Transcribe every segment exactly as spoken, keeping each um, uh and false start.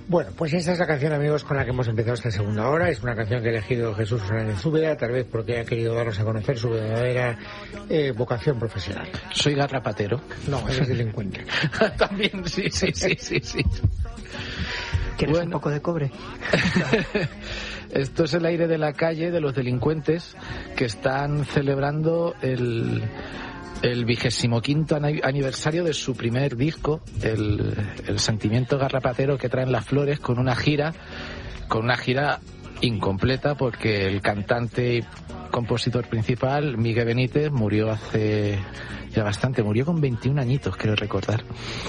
Bueno, pues esta es la canción, amigos, con la que hemos empezado esta segunda hora. Es una canción que ha elegido Jesús Fernández Úbeda, tal vez porque ha querido darnos a conocer su verdadera eh, vocación profesional. Soy garrapatero. No, eres delincuente. También, sí, sí, sí, sí, sí. ¿Quieres bueno. un poco de cobre? Esto es el aire de la calle de los delincuentes que están celebrando el... el vigésimo quinto aniversario de su primer disco, el, el Sentimiento Garrapatero, que traen las flores, con una gira, con una gira incompleta porque el cantante y compositor principal, Miguel Benítez, murió hace ya bastante, murió con veintiún añitos, creo recordar.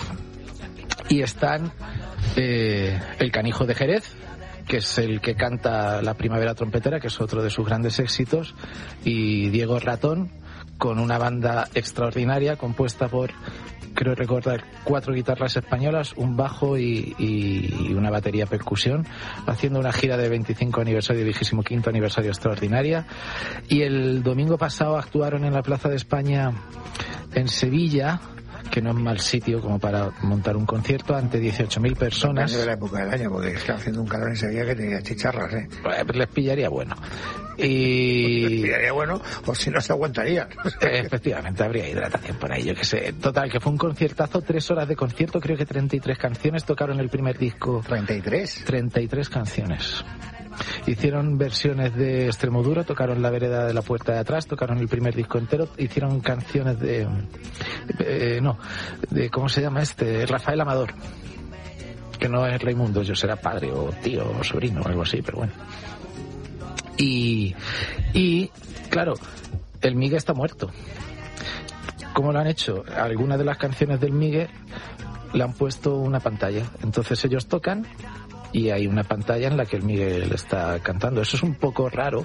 Y están eh, el Canijo de Jerez, que es el que canta La Primavera Trompetera, que es otro de sus grandes éxitos, y Diego Ratón, con una banda extraordinaria compuesta por, creo recordar, cuatro guitarras españolas, un bajo y, y una batería percusión, haciendo una gira de veinticinco aniversario y vigésimo quinto aniversario extraordinaria. Y el domingo pasado actuaron en la Plaza de España en Sevilla, que no es mal sitio como para montar un concierto, ante dieciocho mil personas. Depende de la época del año, porque está haciendo un calor en Sevilla que tenía chicharras, ¿eh? Pues les pillaría bueno. Y... les pillaría bueno, o si no se aguantarían. Efectivamente, habría hidratación por ahí, yo qué sé. Total, que fue un conciertazo, tres horas de concierto, creo que treinta y tres canciones tocaron el primer disco. ¿treinta y tres? treinta y tres canciones. Hicieron versiones de Extremoduro, tocaron La Vereda de la Puerta de Atrás, tocaron el primer disco entero, hicieron canciones de... Eh, no, de ¿cómo se llama este? Rafael Amador, que no es Raimundo, yo será padre o tío o sobrino o algo así, pero bueno. Y, y claro, el Miguel está muerto. ¿Cómo lo han hecho? Algunas de las canciones del Miguel le han puesto una pantalla, entonces ellos tocan y hay una pantalla en la que el Miguel está cantando. Eso es un poco raro.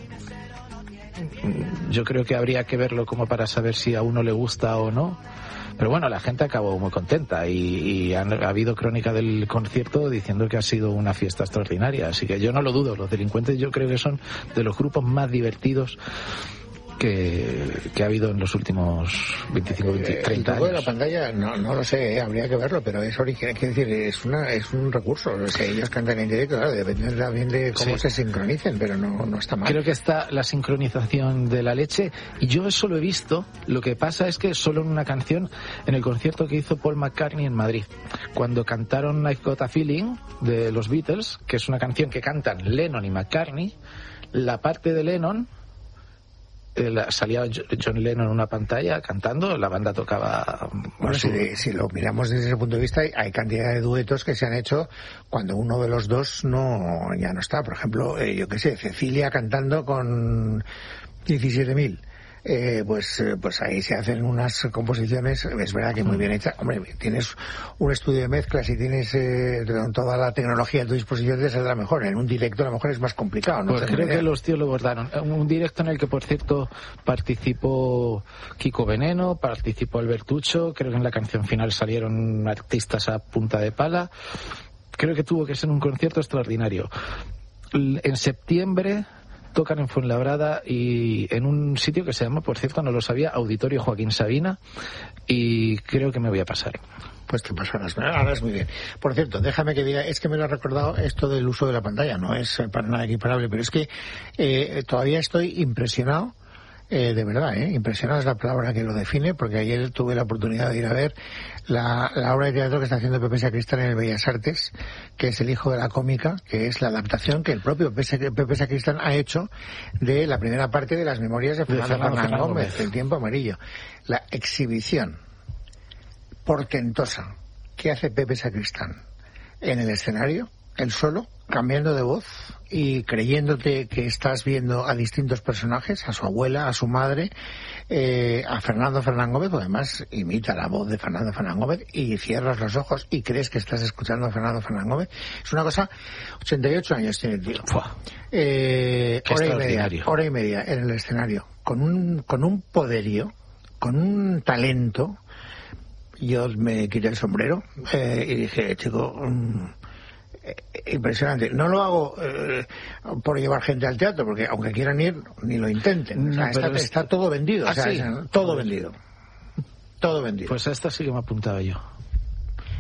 Yo creo que habría que verlo como para saber si a uno le gusta o no. Pero bueno, la gente acabó muy contenta y, y han, ha habido crónica del concierto diciendo que ha sido una fiesta extraordinaria. Así que yo no lo dudo. Los delincuentes yo creo que son de los grupos más divertidos que, que ha habido en los últimos veinticinco, veinte, treinta años. El truco de la pantalla, no, no lo sé, ¿eh? Habría que verlo, pero es original, quiero decir, es una es un recurso. O sea, ellos cantan en directo, claro, depende también de cómo sí. se sincronicen, pero no, no está mal. Creo que está la sincronización de la leche, y yo eso lo he visto. Lo que pasa es que solo en una canción, en el concierto que hizo Paul McCartney en Madrid, cuando cantaron I've Got a Feeling de los Beatles, que es una canción que cantan Lennon y McCartney, la parte de Lennon, salía John Lennon en una pantalla cantando, la banda tocaba... Bueno, su... si, si lo miramos desde ese punto de vista, hay, hay cantidad de duetos que se han hecho cuando uno de los dos no ya no está. Por ejemplo, eh, yo qué sé, Cecilia cantando con diecisiete mil. Eh, pues pues ahí se hacen unas composiciones, es verdad que muy bien hechas. Hombre, tienes un estudio de mezclas y tienes eh, toda la tecnología a tu disposición, te saldrá mejor. En un directo a lo mejor es más complicado, ¿no? Pues creo que los tíos lo bordaron. Un directo en el que, por cierto, participó Kiko Veneno, participó Albertucho, creo que en la canción final salieron artistas a punta de pala. Creo que tuvo que ser un concierto extraordinario. En septiembre tocan en Fuenlabrada y en un sitio que se llama, por cierto, no lo sabía, Auditorio Joaquín Sabina, y creo que me voy a pasar. Pues te pasarás, harás muy bien. Por cierto, déjame que diga, es que me lo ha recordado esto del uso de la pantalla, no es para nada equiparable, pero es que eh, todavía estoy impresionado. Eh, de verdad, eh, impresionada es la palabra que lo define, porque ayer tuve la oportunidad de ir a ver la, la obra de teatro que está haciendo Pepe Sacristán en el Bellas Artes, que es El hijo de la cómica, que es la adaptación que el propio Pepe Sacristán ha hecho de la primera parte de las memorias de Fernando Fernán Gómez, El tiempo amarillo. La exhibición portentosa que hace Pepe Sacristán en el escenario, él solo, cambiando de voz y creyéndote que estás viendo a distintos personajes, a su abuela, a su madre, eh, a Fernando Fernán Gómez, además imita la voz de Fernando Fernán Gómez y cierras los ojos y crees que estás escuchando a Fernando Fernán Gómez. Es una cosa, ochenta y ocho años tiene el tío. Eh, hora y media, hora y media en el escenario, con un, con un poderío, con un talento. Yo me quité el sombrero eh, y dije, chico, um, impresionante. No lo hago eh, por llevar gente al teatro, porque aunque quieran ir, ni lo intenten. No, o sea, está, es... está todo vendido. ¿Ah, o sea, sí? es, todo vendido. Todo vendido. Pues a esta sí que me apuntaba yo.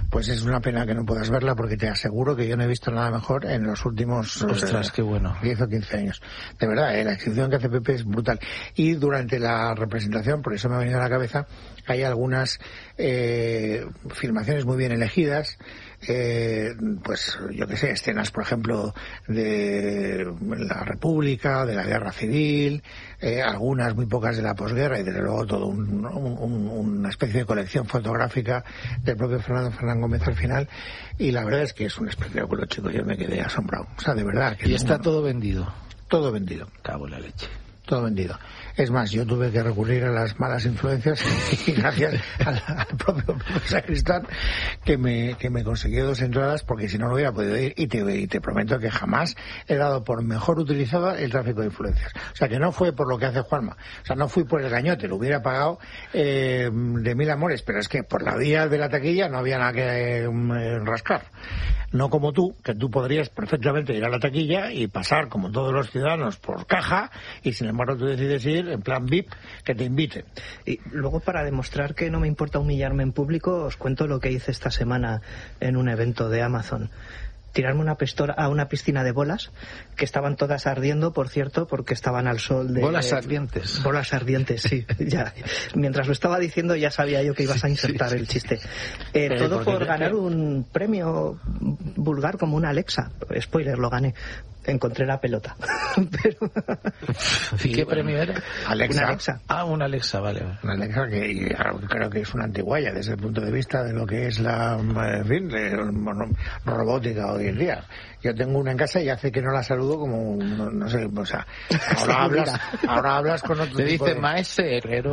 Pues es una pena que no puedas verla porque te aseguro que yo no he visto nada mejor en los últimos Ostras, eh, qué bueno. diez o quince años. De verdad, eh, la exhibición que hace Pepe es brutal. Y durante la representación, por eso me ha venido a la cabeza, hay algunas eh, filmaciones muy bien elegidas. Eh, pues yo que sé, escenas por ejemplo de la República, de la Guerra Civil, eh, algunas muy pocas de la posguerra y desde luego todo un, un, una especie de colección fotográfica del propio Fernando Fernán Gómez al final, y la verdad es que es un espectáculo, chicos, yo me quedé asombrado, o sea, de verdad que y está un... todo vendido todo vendido cabo la leche todo vendido. Es más, yo tuve que recurrir a las malas influencias y gracias al, al propio Sacristán que me, que me consiguió dos entradas, porque si no, no hubiera podido ir, y te, y te prometo que jamás he dado por mejor utilizada el tráfico de influencias. O sea, que no fue por lo que hace Juanma. O sea, no fui por el gañote, lo hubiera pagado eh, de mil amores, pero es que por la vía de la taquilla no había nada que eh, rascar. No como tú, que tú podrías perfectamente ir a la taquilla y pasar, como todos los ciudadanos, por caja, y sin embargo tú decides ir en plan V I P, que te inviten. Y luego, para demostrar que no me importa humillarme en público, os cuento lo que hice esta semana en un evento de Amazon. Tirarme una pistola a una piscina de bolas, que estaban todas ardiendo, por cierto, porque estaban al sol de... Bolas eh, ardientes. Bolas ardientes, sí. Ya. Mientras lo estaba diciendo ya sabía yo que ibas a insertar sí, sí, el chiste. Eh, todo por ganar un premio vulgar como una Alexa. Spoiler, lo gané. Encontré la pelota. Pero... ¿Y qué premio era? Alexa. Una Alexa. Ah, una Alexa, vale. Una Alexa que creo que es una antiguaya desde el punto de vista de lo que es la, en fin, robótica hoy en día. Yo tengo una en casa y hace que no la saludo como, no, no sé, o sea, ahora hablas, ahora hablas con otro Te tipo dice de... maese herrero.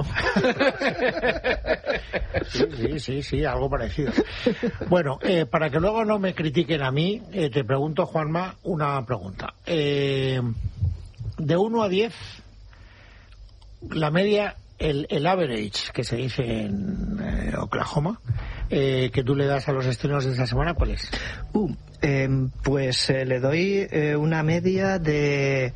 Sí, sí, sí, sí, algo parecido. Bueno, eh, para que luego no me critiquen a mí, eh, te pregunto, Juanma, una pregunta. Eh, de uno a diez, la media, el, el average, que se dice en eh, Oklahoma, eh, que tú le das a los estrenos de esta semana, ¿cuál es? Uh, eh, pues eh, le doy eh, una media de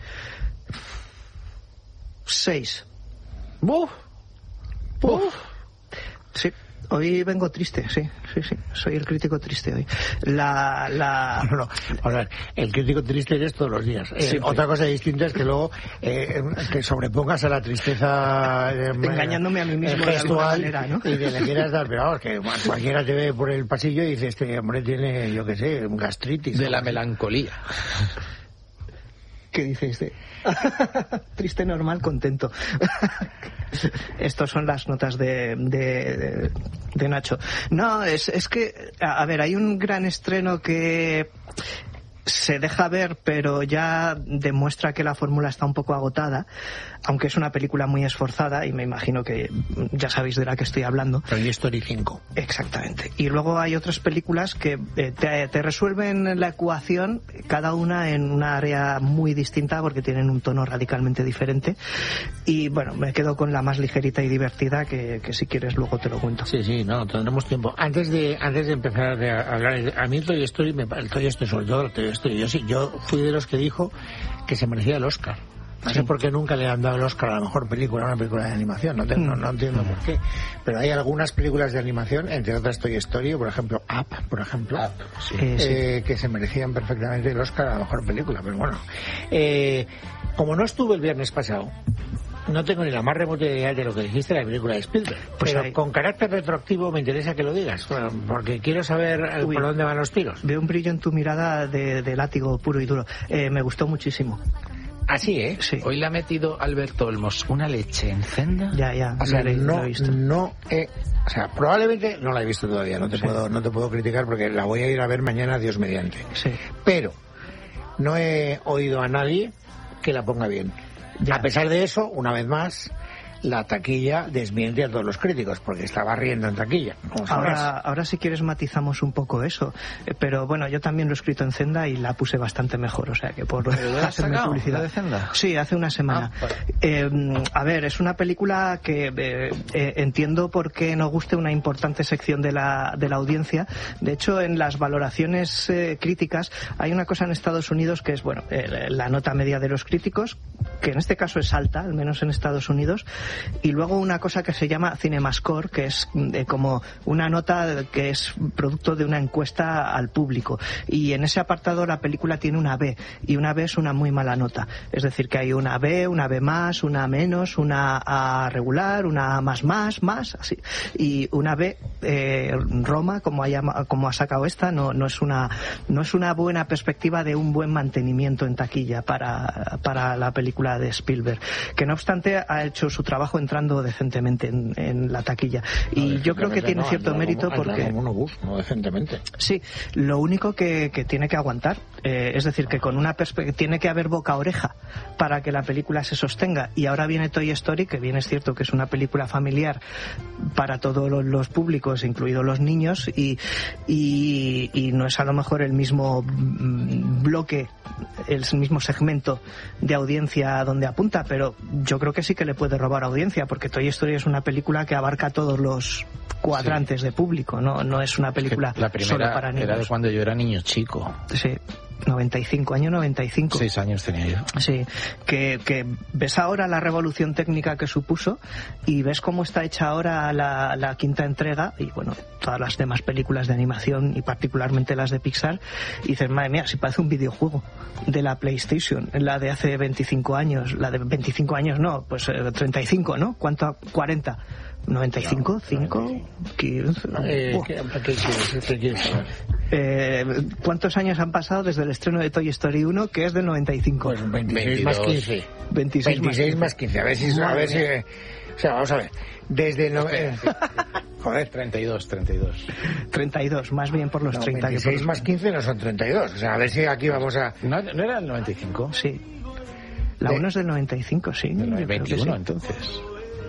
seis. ¡Buf! ¡Buf! Sí. Hoy vengo triste, sí, sí, sí. Soy el crítico triste hoy. La, la... No, no, a ver, el crítico triste eres todos los días. Eh, otra cosa distinta es que luego eh, te sobrepongas a la tristeza eh, engañándome a mí mismo de alguna manera, ¿no? Y que le quieras dar, pero vamos, que cualquiera te ve por el pasillo y dice, este hombre tiene, yo qué sé, un gastritis. De la melancolía. ¿Qué dice este? Triste, normal, contento. Estas son las notas de, de, de Nacho. No, es, es que, a ver, hay un gran estreno que se deja ver, pero ya demuestra que la fórmula está un poco agotada, aunque es una película muy esforzada, y me imagino que ya sabéis de la que estoy hablando. Toy Story cinco. Exactamente. Y luego hay otras películas que eh, te, te resuelven la ecuación, cada una en una área muy distinta, porque tienen un tono radicalmente diferente. Y bueno, me quedo con la más ligerita y divertida, que, que si quieres luego te lo cuento. Sí, sí, no, tendremos tiempo. Antes de antes de empezar a hablar, a mí el Toy Story, me, el Toy Story, sobre todo el Toy Story, yo sí, yo fui de los que dijo que se merecía el Oscar. No sé por qué nunca le han dado el Oscar a la mejor película a una película de animación, no, te, no, no entiendo por qué. Pero hay algunas películas de animación, entre otras Toy Story, por ejemplo, Up, por ejemplo, Up, sí. Eh, sí. que se merecían perfectamente el Oscar a la mejor película. Pero bueno, eh, como no estuve el viernes pasado, no tengo ni la más remota idea de lo que dijiste de la película de Spielberg. Pues pero hay... con carácter retroactivo me interesa que lo digas, bueno, porque quiero saber Uy, por dónde van los tiros. Veo un brillo en tu mirada de, de látigo puro y duro. Eh, me gustó muchísimo. Así, ¿eh? Sí. Hoy le ha metido Alberto Olmos una leche en Zenda. Ya, ya. O sea, no, no he... O sea, probablemente no la he visto todavía. No te sí. puedo, no te puedo criticar porque la voy a ir a ver mañana, Dios mediante. Sí. Pero no he oído a nadie que la ponga bien. Ya. A pesar de eso, una vez más, la taquilla desmiente a todos los críticos, porque estaba riendo en taquilla. Ahora, ahora si quieres matizamos un poco eso, eh, pero bueno, yo también lo he escrito en Zenda y la puse bastante mejor, o sea que por hacerme publicidad. ¿De Zenda? Sí, hace una semana. Ah, vale. eh, a ver, es una película que eh, eh, entiendo por qué no guste una importante sección de la, de la audiencia. De hecho, en las valoraciones eh, críticas hay una cosa en Estados Unidos que es, bueno, eh, la nota media de los críticos, que en este caso es alta, al menos en Estados Unidos, Y luego una cosa que se llama CinemaScore, que es eh, como una nota que es producto de una encuesta al público. Y en ese apartado la película tiene una B, y una B es una muy mala nota. Es decir, que hay una B, una B más, una menos, una A regular, una A más más, más, así. Y una B, eh, Roma, como ha, llama, como ha sacado esta, no, no, es una, no es una buena perspectiva de un buen mantenimiento en taquilla para, para la película de Spielberg, que no obstante ha hecho su trabajo entrando decentemente en, en la taquilla. Y no, yo creo que tiene no, cierto mérito como, porque... Como monobús, no decentemente. Sí, lo único que, que tiene que aguantar, eh, es decir, que con una perspectiva tiene que haber boca-oreja para que la película se sostenga. Y ahora viene Toy Story, que bien es cierto que es una película familiar para todos los, los públicos, incluidos los niños, y, y, y no es a lo mejor el mismo bloque, el mismo segmento de audiencia donde apunta, pero yo creo que sí que le puede robar audiencia, porque Toy Story es una película que abarca todos los cuadrantes sí. de público, no no es una película es que la primera solo para niños. Era de cuando yo era niño chico. Sí. noventa y cinco, año noventa y cinco. Seis años tenía yo. Sí, que, que ves ahora la revolución técnica que supuso y ves cómo está hecha ahora la, la quinta entrega y bueno, todas las demás películas de animación y particularmente las de Pixar, y dices, madre mía, si parece un videojuego de la PlayStation, la de hace veinticinco años, la de veinticinco años no, pues eh, treinta y cinco, ¿no? ¿Cuánto? cuarenta. ¿noventa y cinco? ¿cinco? quince. Eh, ¿Qué, qué quieres, qué quieres saber? Eh, ¿Cuántos años han pasado desde el estreno de Toy Story uno, que es del noventa y cinco? Pues veintiséis más quince. veintiséis, veintiséis más quince. A ver si... A ver si o sea, vamos a ver. Desde el... No, eh, joder. treinta y dos, treinta y dos. treinta y dos, más bien por los no, treinta. veintiséis que por los... más quince no son treinta y dos. O sea, a ver si aquí vamos a... ¿No, no era el noventa y cinco? Sí. La uno es del noventa y cinco, sí. Del veintiuno, sí. Entonces...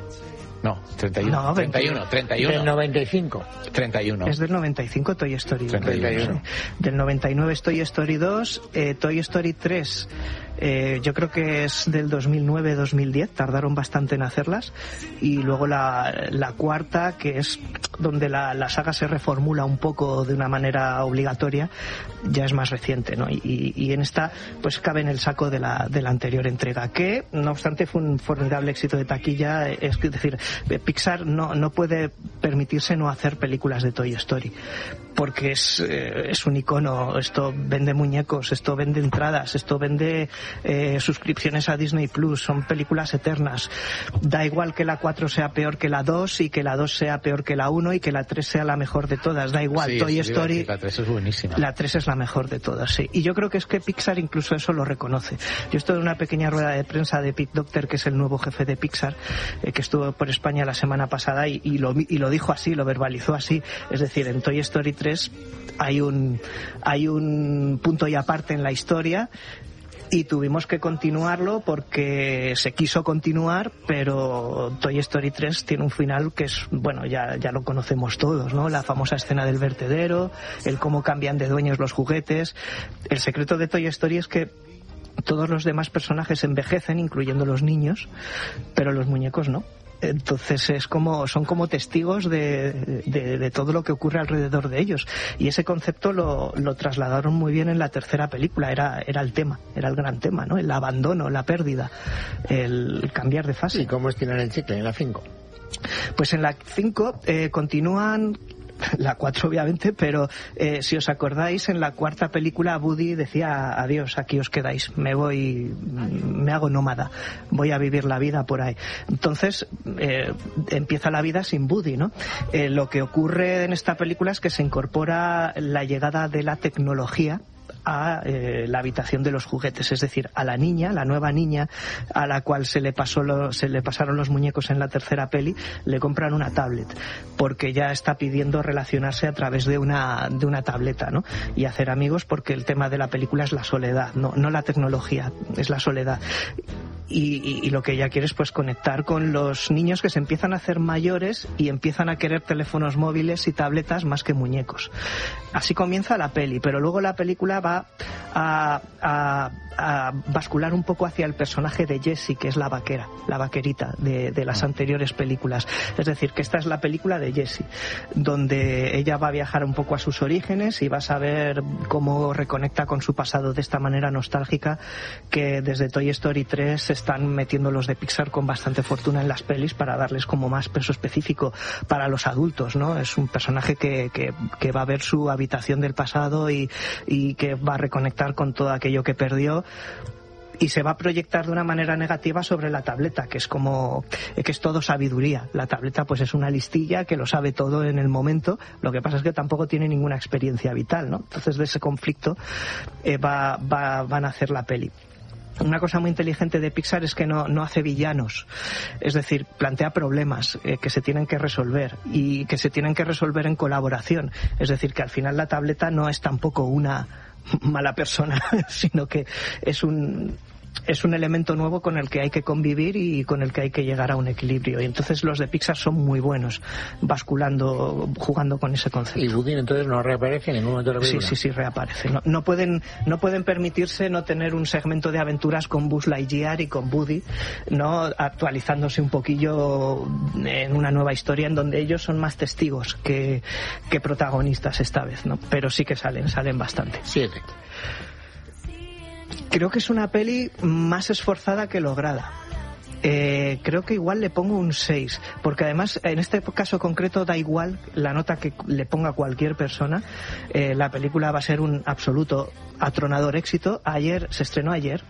No, treinta y uno. No, treinta y uno, treinta y uno. Del noventa y cinco. treinta y uno. Es del noventa y cinco Toy Story. treinta y uno. Del noventa y nueve es Toy Story dos, eh, Toy Story tres, eh, yo creo que es del dos mil nueve dos mil diez, tardaron bastante en hacerlas, y luego la, la cuarta, que es donde la, la saga se reformula un poco de una manera obligatoria, ya es más reciente, ¿no? Y, y en esta pues cabe en el saco de la, de la anterior entrega, que no obstante fue un formidable éxito de taquilla. Es decir, Pixar no, no puede permitirse no hacer películas de Toy Story, porque es, eh, es un icono. Esto vende muñecos, esto vende entradas, esto vende eh, suscripciones a Disney Plus, son películas eternas. Da igual que la cuatro sea peor que la dos y que la dos sea peor que la uno y que la tres sea la mejor de todas, da igual. Sí, Toy sí, Story, la tres es buenísima. La tres es la mejor de todas, sí. Y yo creo que es que Pixar incluso eso lo reconoce. Yo estuve en una pequeña rueda de prensa de Pete Docter, que es el nuevo jefe de Pixar, eh, que estuvo por España la semana pasada y, y, lo, y lo dijo así, lo verbalizó así. Es decir, en Toy Story tres hay un, hay un punto y aparte en la historia, y tuvimos que continuarlo porque se quiso continuar, pero Toy Story tres tiene un final que es, bueno, ya, ya lo conocemos todos, ¿no? La famosa escena del vertedero, el cómo cambian de dueños los juguetes. El secreto de Toy Story es que todos los demás personajes envejecen, incluyendo los niños, pero los muñecos no. Entonces es como, son como testigos de, de, de todo lo que ocurre alrededor de ellos. Y ese concepto lo, lo trasladaron muy bien en la tercera película. Era, era el tema, era el gran tema, ¿no? El abandono, la pérdida, el cambiar de fase. ¿Y cómo estiran el chicle en la cinco? Pues en la cinco eh, continúan... La cuatro obviamente, pero eh, si os acordáis, en la cuarta película Woody decía: adiós, aquí os quedáis, me voy, me hago nómada, voy a vivir la vida por ahí. Entonces eh, empieza la vida sin Woody, ¿no? Eh, lo que ocurre en esta película es que se incorpora la llegada de la tecnología a eh, la habitación de los juguetes, es decir, a la niña, la nueva niña a la cual se le pasó lo, se le pasaron los muñecos en la tercera peli, le compran una tablet porque ya está pidiendo relacionarse a través de una de una tableta, ¿no? Y hacer amigos, porque el tema de la película es la soledad, no no la tecnología, es la soledad. Y, y, y lo que ella quiere es pues conectar con los niños que se empiezan a hacer mayores y empiezan a querer teléfonos móviles y tabletas más que muñecos. Así comienza la peli, pero luego la película va a, a a bascular un poco hacia el personaje de Jessie, que es la vaquera, la vaquerita de, de las anteriores películas. Es decir, que esta es la película de Jessie, donde ella va a viajar un poco a sus orígenes y vas a ver cómo reconecta con su pasado de esta manera nostálgica, que desde Toy Story tres se están metiendo los de Pixar con bastante fortuna en las pelis para darles como más peso específico para los adultos, ¿no? Es un personaje que, que, que va a ver su habitación del pasado y, y que va a reconectar con todo aquello que perdió, y se va a proyectar de una manera negativa sobre la tableta, que es como que es todo sabiduría. La tableta pues es una listilla que lo sabe todo en el momento, lo que pasa es que tampoco tiene ninguna experiencia vital, ¿no? Entonces de ese conflicto eh, va, va, van a hacer la peli. Una cosa muy inteligente de Pixar es que no, no hace villanos, es decir, plantea problemas eh, que se tienen que resolver y que se tienen que resolver en colaboración, es decir, que al final la tableta no es tampoco una mala persona, sino que es un es un elemento nuevo con el que hay que convivir y con el que hay que llegar a un equilibrio, y entonces los de Pixar son muy buenos basculando, jugando con ese concepto. ¿Y Woody entonces no reaparece en ningún momento de la película? Sí, sí, sí, reaparece. No, no pueden no pueden permitirse no tener un segmento de aventuras con Buzz Lightyear y con Woody, no actualizándose un poquillo en una nueva historia en donde ellos son más testigos que, que protagonistas esta vez, ¿no? Pero sí que salen, salen bastante. Siete. Creo que es una peli más esforzada que lograda. Eh, creo que igual le pongo un seis, porque además en este caso concreto da igual la nota que le ponga cualquier persona. Eh, la película va a ser un absoluto atronador éxito. Ayer se estrenó ayer.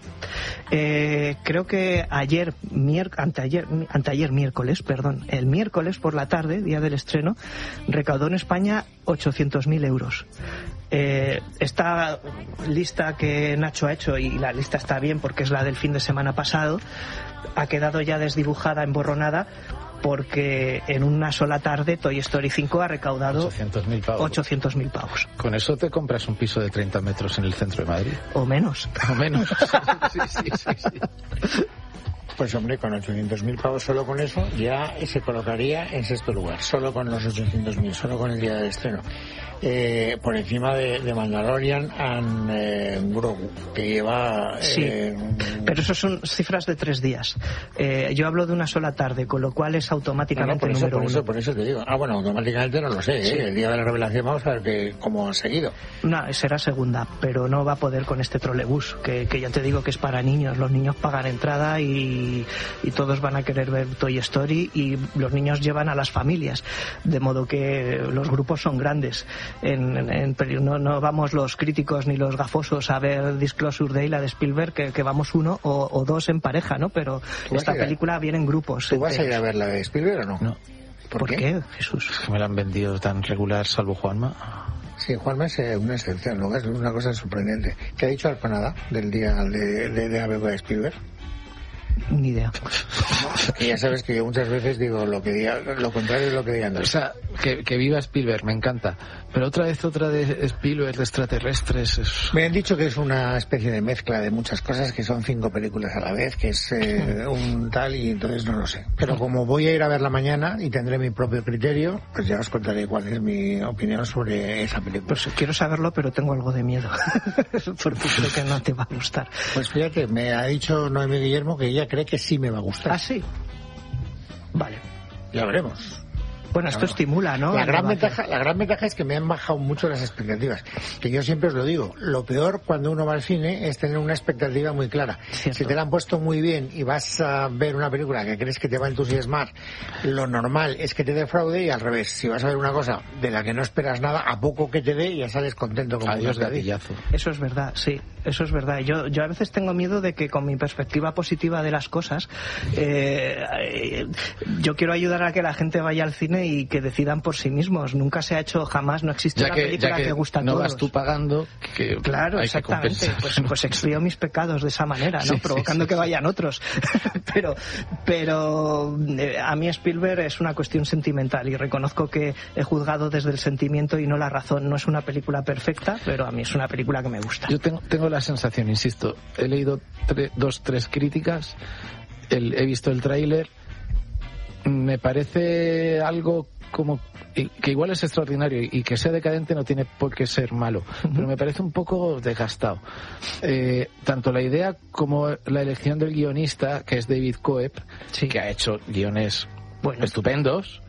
Eh, creo que ayer, mier, anteayer, anteayer miércoles, perdón, el miércoles por la tarde, día del estreno, recaudó en España ochocientos mil euros. Eh, esta lista que Nacho ha hecho, y la lista está bien porque es la del fin de semana pasado, ha quedado ya desdibujada, emborronada, porque en una sola tarde Toy Story cinco ha recaudado ochocientos mil pavos. ¿Con eso te compras un piso de treinta metros en el centro de Madrid? O menos. O menos. Sí, sí, sí, sí. Pues hombre, con ochocientos mil pavos, solo con eso ya se colocaría en sexto lugar, solo con los ochocientos mil, solo con el día del estreno. Eh, por encima de, de Mandalorian and eh, Grogu, que lleva... Eh, sí, pero eso son cifras de tres días. Eh, yo hablo de una sola tarde, con lo cual es automáticamente no, no, por número eso, por uno. Eso, por eso te digo. Ah, bueno, automáticamente no lo sé, sí. ¿eh? El día de la revelación vamos a ver que, cómo ha seguido. No, será segunda, pero no va a poder con este trolebús, que, que ya te digo que es para niños. Los niños pagan entrada y, y todos van a querer ver Toy Story, y los niños llevan a las familias, de modo que los grupos son grandes. En, en, en, no, no vamos los críticos ni los gafosos a ver Disclosure Day, la de Spielberg, que, que vamos uno o, o dos en pareja, ¿no? Pero esta película viene en grupos. ¿Tú vas a ir a ver la de Spielberg o no? No. ¿Por, ¿Por qué? qué, Jesús? Me la han vendido tan regular, salvo Juanma. Sí, Juanma es una excepción, ¿no? Es una cosa sorprendente. ¿Qué ha dicho Arpanada del día de, de, de la película de Spielberg? Ni idea. No, que ya sabes que yo muchas veces digo lo que diga, lo contrario de lo que diga Andrés. O sea, que, que viva Spielberg, me encanta. Pero otra vez otra de Spielberg, de extraterrestres. Es... Me han dicho que es una especie de mezcla de muchas cosas, que son cinco películas a la vez, que es eh, un tal, y entonces no lo sé. Pero como voy a ir a verla mañana y tendré mi propio criterio, pues ya os contaré cuál es mi opinión sobre esa película. Pues quiero saberlo, pero tengo algo de miedo. Porque creo que no te va a gustar. Pues fíjate, me ha dicho Noemí Guillermo que ella cree que sí me va a gustar. ¿Ah, sí? Vale. Ya veremos. Bueno, esto claro. estimula, ¿no? La gran, ventaja, la gran ventaja es que me han bajado mucho las expectativas. Que yo siempre os lo digo, lo peor cuando uno va al cine es tener una expectativa muy clara. Cierto. Si te la han puesto muy bien y vas a ver una película que crees que te va a entusiasmar, lo normal es que te defraude, y al revés. Si vas a ver una cosa de la que no esperas nada, a poco que te dé ya sales contento. Como Adiós, gatillazo. Eso es verdad, sí. Eso es verdad. Yo, yo a veces tengo miedo de que con mi perspectiva positiva de las cosas, eh, yo quiero ayudar a que la gente vaya al cine y que decidan por sí mismos. Nunca se ha hecho, jamás, no existe ya una que, película que, que gusta a no todos. Vas tú pagando, que claro, hay exactamente. Que pues, pues expío mis pecados de esa manera, ¿no? Sí, provocando sí, sí, que sí. vayan otros. pero, pero eh, a mí Spielberg es una cuestión sentimental, y reconozco que he juzgado desde el sentimiento y no la razón. No es una película perfecta, pero a mí es una película que me gusta. Yo tengo, tengo la sensación, insisto, he leído tre, dos, tres críticas, el, he visto el tráiler me parece algo como que igual es extraordinario y que sea decadente no tiene por qué ser malo, uh-huh. pero me parece un poco desgastado. Eh, tanto la idea como la elección del guionista, que es David Coeb, sí. que ha hecho guiones bueno. estupendos,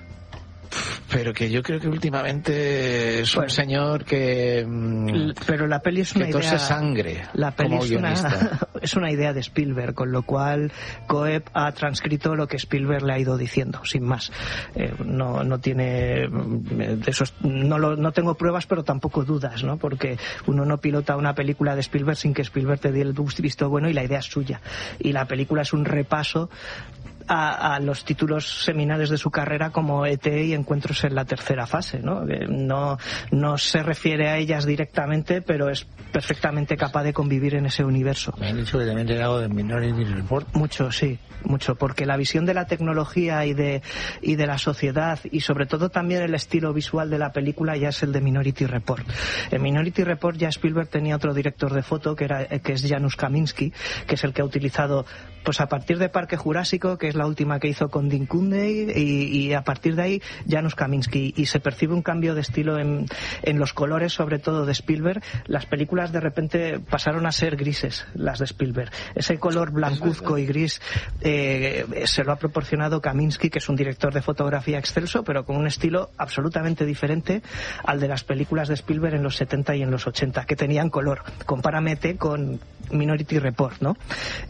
pero que yo creo que últimamente es bueno, un señor que pero la peli es una que idea tose sangre la peli como es guionista. Una, es una idea de Spielberg, con lo cual Coeb ha transcrito lo que Spielberg le ha ido diciendo, sin más. Eh, no no tiene de esos, no lo, no tengo pruebas, pero tampoco dudas, ¿no? Porque uno no pilota una película de Spielberg sin que Spielberg te dé el visto bueno y la idea es suya. Y la película es un repaso A, a los títulos seminales de su carrera como E T y Encuentros en la tercera fase, ¿no? No, no se refiere a ellas directamente, pero es perfectamente capaz de convivir en ese universo. Me han dicho que también te hago de Minority Report. Mucho, sí, mucho, porque la visión de la tecnología y de, y de la sociedad, y sobre todo también el estilo visual de la película, ya es el de Minority Report. En Minority Report ya Spielberg tenía otro director de foto, que era que es Janusz Kaminski, que es el que ha utilizado, pues a partir de Parque Jurásico, que es la última que hizo con Dean Kundey, y, y a partir de ahí Janusz Kaminski, y se percibe un cambio de estilo en, en los colores, sobre todo de Spielberg. Las películas de repente pasaron a ser grises, las de Spielberg. Ese color blancuzco y gris eh, se lo ha proporcionado Kaminski, que es un director de fotografía excelso, pero con un estilo absolutamente diferente al de las películas de Spielberg en los setenta y en los ochenta, que tenían color. Compáramete con Minority Report, ¿no?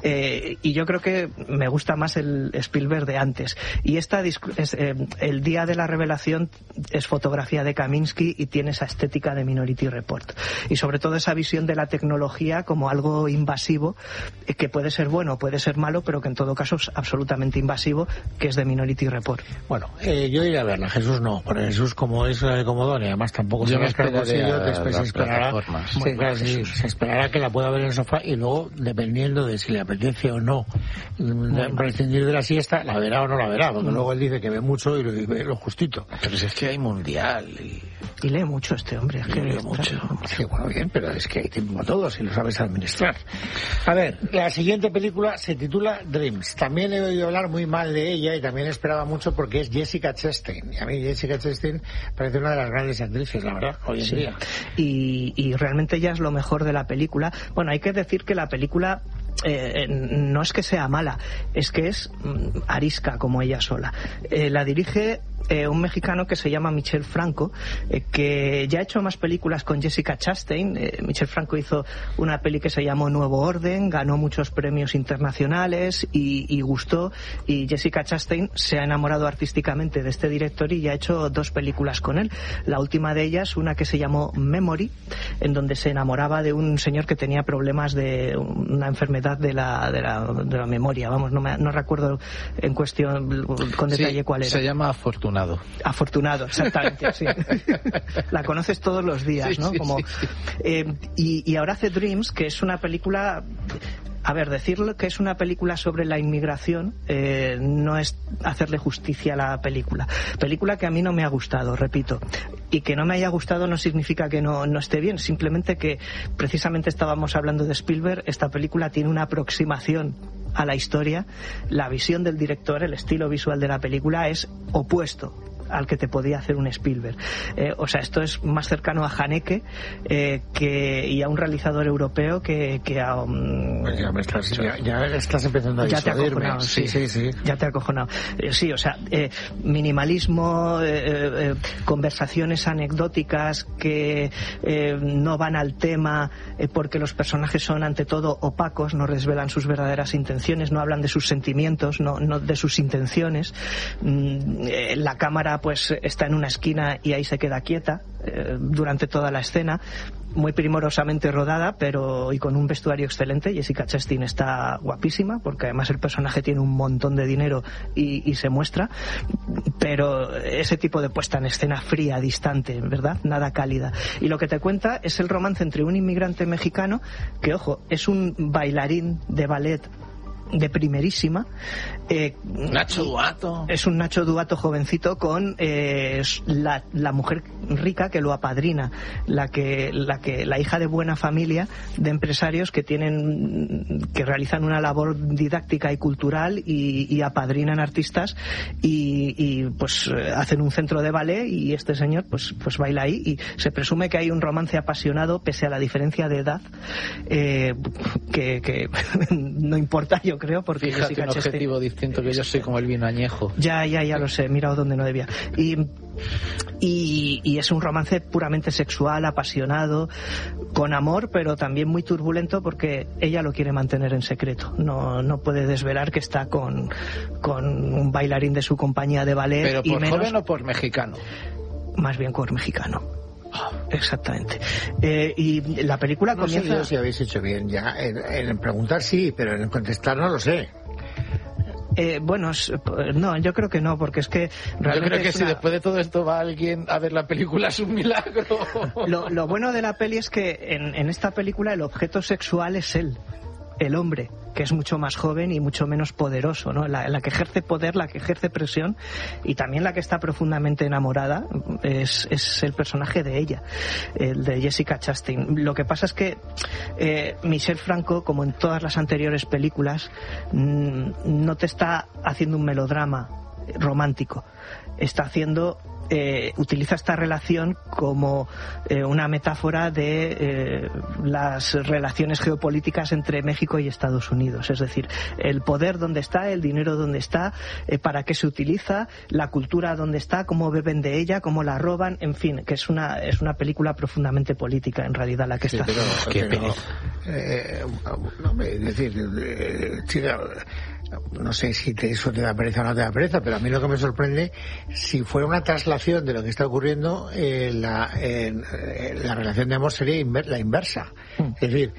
Eh, y yo creo que me gusta más el Spielberg de antes. Y esta es, eh, el día de la revelación es fotografía de Kaminski y tiene esa estética de Minority Report. Y sobre todo esa visión de la tecnología como algo invasivo, eh, que puede ser bueno, puede ser malo, pero que en todo caso es absolutamente invasivo, que es de Minority Report. Bueno, eh, yo iré a verla, Jesús no, porque Jesús como es de Comodoro y además tampoco yo se me esperará, después se esperará, sí, claro, sí, se esperará que la pueda ver en el sofá y luego, dependiendo de si le apetece o no bueno. prescindir de la siesta, la verá o no la verá, porque mm. luego él dice que ve mucho y lo, y ve lo justito. Pero si es que hay mundial y... y lee mucho este hombre, es que lee mucho. Sí, bueno, bien, pero es que hay tiempo para todo si lo sabes administrar. A ver, la siguiente película se titula Dreams. También he oído hablar muy mal de ella y también esperaba mucho porque es Jessica Chastain. Y a mí Jessica Chastain parece una de las grandes actrices, la verdad, hoy en sí. día. Y, y realmente ella es lo mejor de la película. Bueno, hay que decir que la película Eh, no es que sea mala, es que es mm, arisca como ella sola. Eh, la dirige eh, un mexicano que se llama Michel Franco, eh, que ya ha hecho más películas con Jessica Chastain. Eh, Michel Franco hizo una peli que se llamó Nuevo Orden, ganó muchos premios internacionales y, y gustó, y Jessica Chastain se ha enamorado artísticamente de este director y ya ha hecho dos películas con él. La última de ellas, una que se llamó Memory, en donde se enamoraba de un señor que tenía problemas de una enfermedad de la, de la, de la memoria, vamos, no, me, no recuerdo en cuestión con detalle sí, cuál era. Se llama Afortunado. Afortunado, exactamente, sí. La conoces todos los días, sí, ¿no? Sí, Como, sí, sí. Eh, y, y ahora hace Dreams, que es una película... A ver, decirlo que es una película sobre la inmigración eh, no es hacerle justicia a la película. Película que a mí no me ha gustado, repito. Y que no me haya gustado no significa que no, no esté bien, simplemente que precisamente estábamos hablando de Spielberg. Esta película tiene una aproximación a la historia. La visión del director, el estilo visual de la película es opuesto al que te podía hacer un Spielberg. Eh, o sea, esto es más cercano a Haneke eh, que, y a un realizador europeo que, que a... Um, pues ya, me estás, ya, ya estás empezando a ya te ha acojonado, sí, sí, sí, sí. Ya te ha acojonado. Eh, sí, o sea, eh, minimalismo, eh, eh, conversaciones anecdóticas que eh, no van al tema eh, porque los personajes son ante todo opacos, no revelan sus verdaderas intenciones, no hablan de sus sentimientos, no, no de sus intenciones. Mm, eh, la cámara pues está en una esquina y ahí se queda quieta eh, durante toda la escena, muy primorosamente rodada, pero y con un vestuario excelente. Jessica Chastain está guapísima, porque además el personaje tiene un montón de dinero y, y se muestra, pero ese tipo de puesta en escena fría, distante, ¿verdad? Nada cálida. Y lo que te cuenta es el romance entre un inmigrante mexicano que, ojo, es un bailarín de ballet de primerísima. Eh, Nacho Duato. Es un Nacho Duato jovencito con eh, la, la mujer rica que lo apadrina, la que, la que, la hija de buena familia de empresarios que tienen, que realizan una labor didáctica y cultural y, y apadrinan artistas y, y pues hacen un centro de ballet y este señor pues, pues baila ahí y se presume que hay un romance apasionado pese a la diferencia de edad eh, que, que no importa, yo creo, porque fíjate Jessica un Chastain, objetivo distinto, que yo soy como el vino añejo. Ya, ya, ya lo sé, he mirado donde no debía. Y, y, y es un romance puramente sexual, apasionado, con amor, pero también muy turbulento porque ella lo quiere mantener en secreto. No, no puede desvelar que está con, con un bailarín de su compañía de ballet. ¿Pero por y menos, joven o por mexicano? Más bien por mexicano. Exactamente. Eh, y la película no comienza... sé yo si habéis hecho bien ya. En, en preguntar sí, pero en contestar no lo sé. Eh, bueno, no, yo creo que no, porque es que realmente yo creo que es si una... después de todo esto va alguien a ver la película es un milagro. Lo, lo bueno de la peli es que en, en esta película el objeto sexual es él, el hombre, que es mucho más joven y mucho menos poderoso, ¿no? La, la que ejerce poder, la que ejerce presión y también la que está profundamente enamorada es, es el personaje de ella, el de Jessica Chastain. Lo que pasa es que eh, Michel Franco, como en todas las anteriores películas, mmm, no te está haciendo un melodrama romántico, está haciendo Eh, utiliza esta relación como eh, una metáfora de eh, las relaciones geopolíticas entre México y Estados Unidos, es decir, el poder donde está, el dinero donde está, eh, para qué se utiliza, la cultura donde está, cómo beben de ella, cómo la roban, en fin, que es una es una película profundamente política en realidad la que sí, está pero, haciendo. pero, eh, no, es decir, eh, chica, no sé si te, eso te da pereza o no te da pereza, pero a mí lo que me sorprende, si fuera una traslación de lo que está ocurriendo, eh, la, eh, la relación de amor sería inver, la inversa. Mm. Es decir,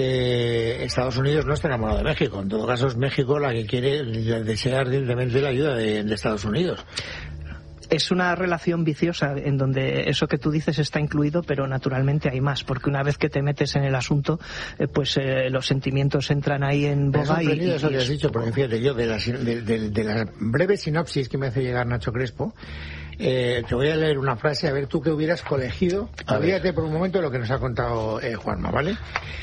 eh, Estados Unidos no está enamorado de México, en todo caso es México la que quiere, desea ardientemente la ayuda de, de Estados Unidos. Es una relación viciosa en donde eso que tú dices está incluido, pero naturalmente hay más, porque una vez que te metes en el asunto, eh, pues eh, los sentimientos entran ahí en boga. Me ha y, y eso que has dicho, porque fíjate, yo de la, de, de, de la breve sinopsis que me hace llegar Nacho Crespo, eh, te voy a leer una frase, a ver tú qué hubieras colegido. Olvídate por un momento de lo que nos ha contado eh, Juanma, ¿vale?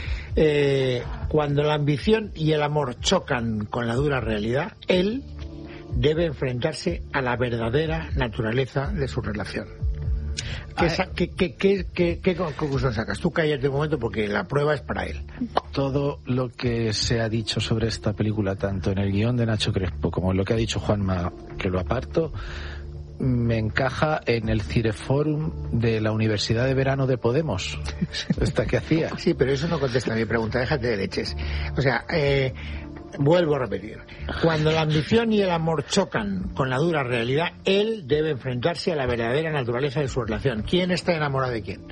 Eh, cuando la ambición y el amor chocan con la dura realidad, él debe enfrentarse a la verdadera naturaleza de su relación. ¿Qué, sa- qué, qué, qué, qué, qué conclusión sacas? Tú cállate un momento porque la prueba es para él. Todo lo que se ha dicho sobre esta película, tanto en el guión de Nacho Crespo como en lo que ha dicho Juanma, que lo aparto, me encaja en el Cireforum de la Universidad de Verano de Podemos. ¿Esta que hacía? Sí, pero eso no contesta a mi pregunta, déjate de leches. O sea, eh, vuelvo a repetir. Cuando la ambición y el amor chocan con la dura realidad, él debe enfrentarse a la verdadera naturaleza de su relación. ¿Quién está enamorado de quién?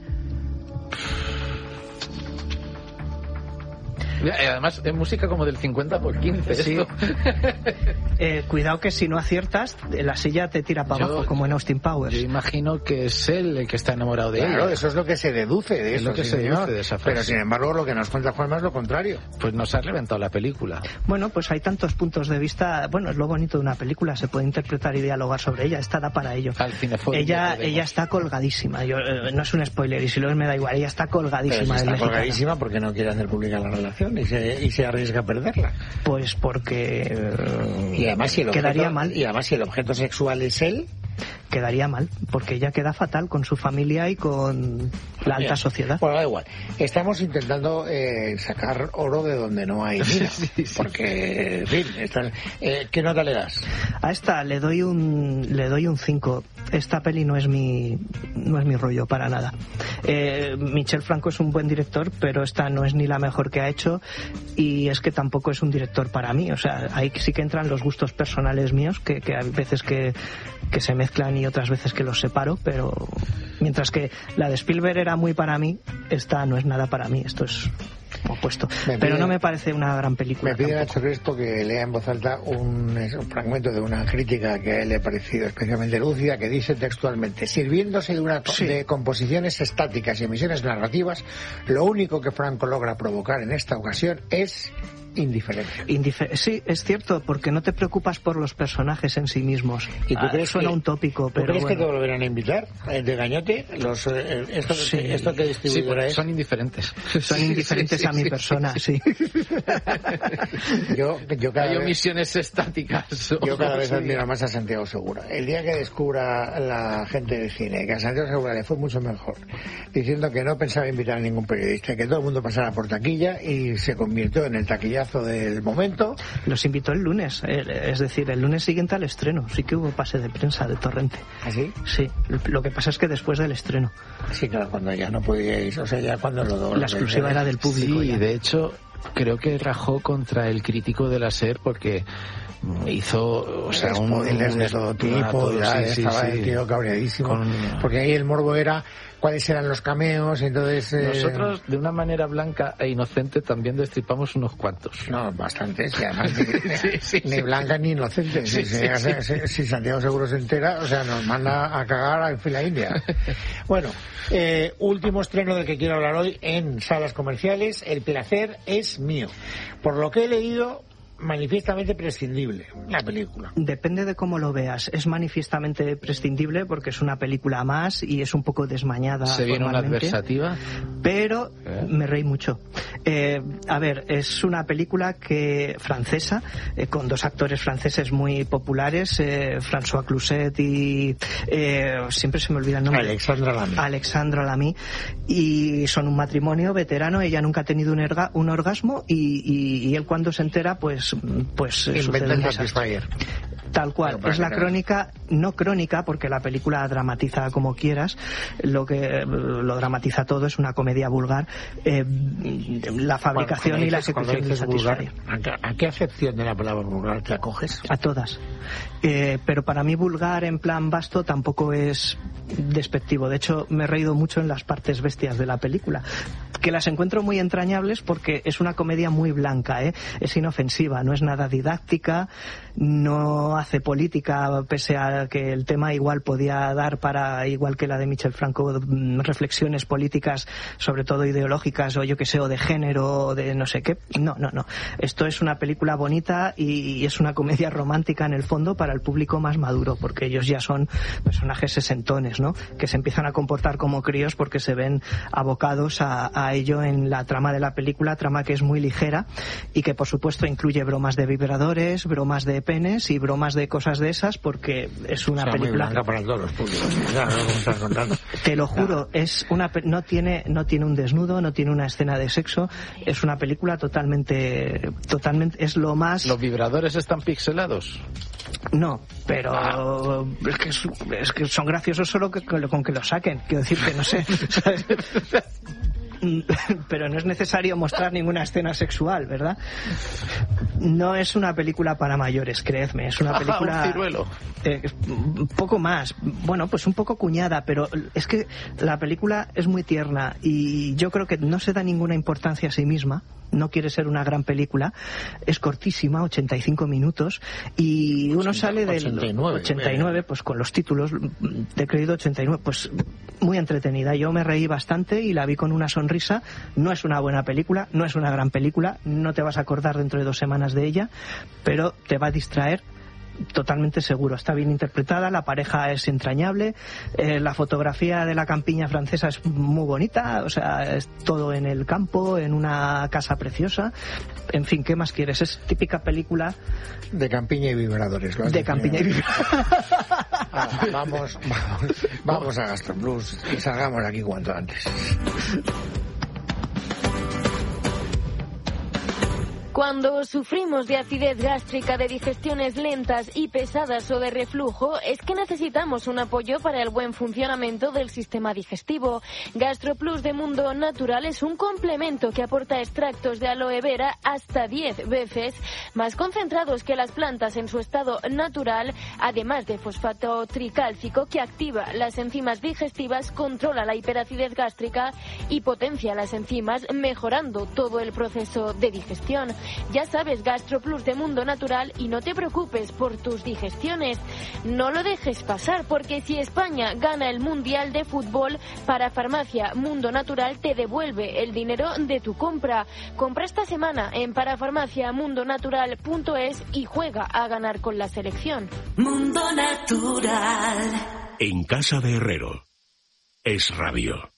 Además, es música como del cincuenta por quince. Sí. Esto. Eh, cuidado que si no aciertas, la silla te tira para Yo- abajo, como en Austin Powers. Yo imagino que es él el que está enamorado de Claro, ella. eso es lo que se deduce de Es eso, lo que sí, se señor. deduce de esa frase. Pero sin embargo, lo que nos cuenta Juanma es lo contrario. Pues nos ha reventado la película. Bueno, pues hay tantos puntos de vista. Bueno, es lo bonito de una película, se puede interpretar y dialogar sobre ella, está da para ello. Al Cineforum Ella, de Podemos. ella está colgadísima. Yo, eh, no es un spoiler y si lo es me da igual. Ella está Pero colgadísima. si del está mexicano. colgadísima porque no quiere hacer pública la relación y se, y se arriesga a perderla. Pues porque eh, Y además, si el quedaría objeto, mal. y además si el objeto sexual es él, Quedaría mal, porque ella queda fatal con su familia y con la alta bien. sociedad. Bueno, da igual. Estamos intentando eh, sacar oro de donde no hay mina. Sí, sí. Porque, en fin, esta- eh, ¿qué nota le das? A esta le doy un le doy un cinco. Esta peli no es mi no es mi rollo para nada. Eh, Michel Franco es un buen director, pero esta no es ni la mejor que ha hecho y es que tampoco es un director para mí. O sea, ahí sí que entran los gustos personales míos, que, que hay veces que, que se mezclan y otras veces que los separo, pero mientras que la de Spielberg era muy para mí, esta no es nada para mí. Esto es opuesto. Me Pero pide- no me parece una gran película. Me pide tampoco. Nacho Crespo que lea en voz alta un, un fragmento de una crítica que a él le ha parecido especialmente lúcida, que dice textualmente: sirviéndose de, una, Sí. de composiciones estáticas y emisiones narrativas, lo único que Franco logra provocar en esta ocasión es indiferencia. Indifer- sí, es cierto, porque no te preocupas por los personajes en sí mismos. ¿Y tú ah, crees suena que, un tópico, ¿tú pero crees bueno. que te volverán a invitar eh, de Gañote? Los, eh, esto, Sí. que, esto que distribuidora Sí, es. son indiferentes. Son indiferentes Sí, sí, a mi sí, persona, sí. yo, yo cada Hay vez, omisiones estáticas. yo cada vez Sí. admiro más a Santiago Segura. El día que descubra la gente del cine que a Santiago Segura le fue mucho mejor, diciendo que no pensaba invitar a ningún periodista, que todo el mundo pasara por taquilla, y se convirtió en el taquillazo del momento. Los invitó el lunes, eh, es decir, el lunes siguiente al estreno. Sí que hubo pase de prensa de Torrente. ¿Así? Sí, lo que pasa es que después del estreno. Sí, claro, cuando ya no podíais, o sea, ya cuando lo... La exclusiva era del público. Sí, ya. de hecho, creo que rajó contra el crítico de la SER porque hizo, o sea, un... spoilers de todo tipo, todo, ya sí, sí, estaba sí. el tío cabreadísimo, Con- porque ahí el morbo era cuáles eran los cameos, entonces... eh, Nosotros, de una manera blanca e inocente, también destripamos unos cuantos. No, bastantes, y además ni, Sí, sí, ni sí. blanca ni inocente. Sí, si, sí, si- sí. si- si Santiago Seguro se entera, o sea, nos manda a cagar en fila india. Bueno, eh, último estreno del que quiero hablar hoy en salas comerciales, El placer es mío. Por lo que he leído, manifiestamente prescindible la película. Depende de cómo lo veas. Es manifiestamente prescindible porque es una película más y es un poco desmañada. Se viene una formalmente, adversativa. pero ¿Eh? me reí mucho. Eh, a ver, es una película que francesa, eh, con dos actores franceses muy populares, eh, François Cluzet y eh, siempre se me olvida el nombre. Alexandra Lamy. Alexandra Lamy, y son un matrimonio veterano. Ella nunca ha tenido un, erga, un orgasmo y, y, y él, cuando se entera, pues pues eh, sucede Inventa un el desastre. Satisfyer. Tal cual, Bueno, para es la que crónica, no crónica, porque la película dramatiza como quieras, lo que lo dramatiza todo, es una comedia vulgar, eh, la fabricación Cuando y la dices- cuando ejecución del dices vulgar, Satisfyer. ¿a qué, a qué acepción de la palabra vulgar te acoges? A todas. Eh, pero para mí vulgar en plan vasto tampoco es despectivo. De hecho, me he reído mucho en las partes bestias de la película, que las encuentro muy entrañables porque es una comedia muy blanca, ¿eh? Es inofensiva, no es nada didáctica, no hace política, pese a que el tema igual podía dar para, igual que la de Michel Franco, reflexiones políticas, sobre todo ideológicas, o yo que sé, o de género, o de no sé qué. No, no, no. Esto es una película bonita y es una comedia romántica en el fondo para el público más maduro, porque ellos ya son personajes sesentones, ¿no? Que se empiezan a comportar como críos porque se ven abocados a, a ello en la trama de la película, trama que es muy ligera y que por supuesto incluye bromas de vibradores, bromas de penes y bromas de cosas de esas, porque es una O sea, muy película... blanca para todos los públicos. Claro, como estás contando. Te lo juro, es una pe- no tiene no tiene un desnudo, no tiene una escena de sexo, es una película totalmente totalmente es lo más ¿Los vibradores están pixelados? no, pero es, que es, es que son graciosos solo que, con, con que lo saquen, quiero decir que no sé. ¿Sabes? Pero no es necesario mostrar ninguna escena sexual, ¿verdad? No es una película para mayores, creedme, es una película... Ajá, un ciruelo. Eh, un poco más, bueno, pues un poco cuñada, pero es que la película es muy tierna y yo creo que no se da ninguna importancia a sí misma, no quiere ser una gran película, es cortísima, ochenta y cinco minutos, y uno ochenta, sale del ochenta y nueve, ochenta y nueve, pues con los títulos de crédito ochenta y nueve, pues muy entretenida. Yo me reí bastante y la vi con una sonrisa. No es una buena película, no es una gran película, no te vas a acordar dentro de dos semanas de ella, pero te va a distraer totalmente seguro. Está bien interpretada, la pareja es entrañable, eh, la fotografía de la campiña francesa es muy bonita, o sea, es todo en el campo, en una casa preciosa. En fin, ¿qué más quieres? Es típica película De campiña y vibradores. Lo has de definido. campiña y vibradores. Ah, vamos, vamos, vamos a Gastroplus y salgamos aquí cuanto antes. Cuando sufrimos de acidez gástrica, de digestiones lentas y pesadas o de reflujo, es que necesitamos un apoyo para el buen funcionamiento del sistema digestivo. GastroPlus de Mundo Natural es un complemento que aporta extractos de aloe vera hasta diez veces más concentrados que las plantas en su estado natural, además de fosfato tricálcico que activa las enzimas digestivas, controla la hiperacidez gástrica y potencia las enzimas, mejorando todo el proceso de digestión. Ya sabes, GastroPlus de Mundo Natural, y no te preocupes por tus digestiones. No lo dejes pasar, porque si España gana el Mundial de Fútbol, para Farmacia Mundo Natural te devuelve el dinero de tu compra. Compra esta semana en parafarmacia mundo natural punto es y juega a ganar con la selección. Mundo Natural. En casa de Herrero. Es Radio.